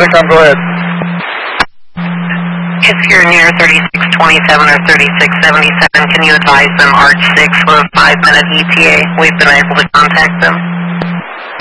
Intercom, go ahead. If you're near 3627 or 3677, can you advise them Arch 6 for a 5-minute ETA? We've been able to contact them.